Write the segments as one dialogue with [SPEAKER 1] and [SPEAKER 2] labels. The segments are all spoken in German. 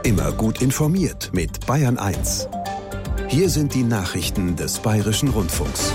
[SPEAKER 1] Immer gut informiert mit Bayern 1. Hier sind die Nachrichten des Bayerischen Rundfunks.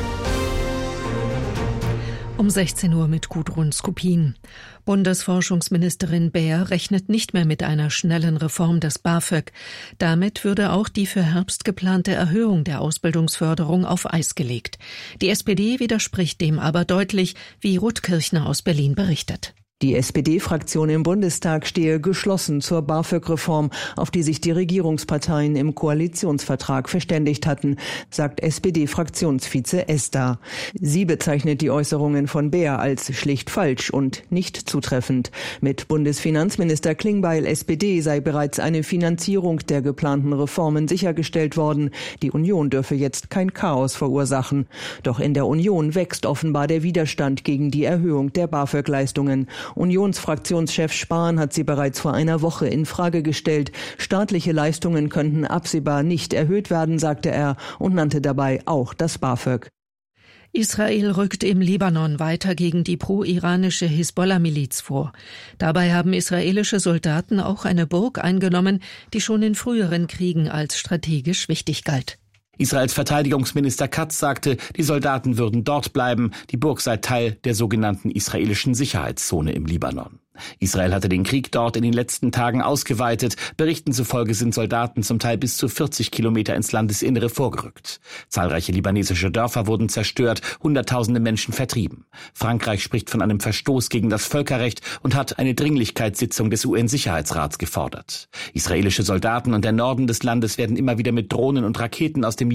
[SPEAKER 2] Um 16 Uhr mit Gudrun Skupin. Bundesforschungsministerin Baer rechnet nicht mehr mit einer schnellen Reform des BAföG. Damit würde auch die für Herbst geplante Erhöhung der Ausbildungsförderung auf Eis gelegt. Die SPD widerspricht dem aber deutlich, wie Ruth Kirchner aus Berlin berichtet.
[SPEAKER 3] Die SPD-Fraktion im Bundestag stehe geschlossen zur BAföG-Reform, auf die sich die Regierungsparteien im Koalitionsvertrag verständigt hatten, sagt SPD-Fraktionsvize Ester. Sie bezeichnet die Äußerungen von Baer als schlicht falsch und nicht zutreffend. Mit Bundesfinanzminister Klingbeil SPD sei bereits eine Finanzierung der geplanten Reformen sichergestellt worden. Die Union dürfe jetzt kein Chaos verursachen. Doch in der Union wächst offenbar der Widerstand gegen die Erhöhung der BAföG-Leistungen. Unionsfraktionschef Spahn hat sie bereits vor einer Woche in Frage gestellt. Staatliche Leistungen könnten absehbar nicht erhöht werden, sagte er und nannte dabei auch das BAföG.
[SPEAKER 2] Israel rückt im Libanon weiter gegen die pro-iranische Hisbollah-Miliz vor. Dabei haben israelische Soldaten auch eine Burg eingenommen, die schon in früheren Kriegen als strategisch wichtig galt.
[SPEAKER 4] Israels Verteidigungsminister Katz sagte, die Soldaten würden dort bleiben. Die Burg sei Teil der sogenannten israelischen Sicherheitszone im Libanon. Israel hatte den Krieg dort in den letzten Tagen ausgeweitet. Berichten zufolge sind Soldaten zum Teil bis zu 40 Kilometer ins Landesinnere vorgerückt. Zahlreiche libanesische Dörfer wurden zerstört, Hunderttausende Menschen vertrieben. Frankreich spricht von einem Verstoß gegen das Völkerrecht und hat eine Dringlichkeitssitzung des UN-Sicherheitsrats gefordert. Israelische Soldaten und der Norden des Landes werden immer wieder mit Drohnen und Raketen aus dem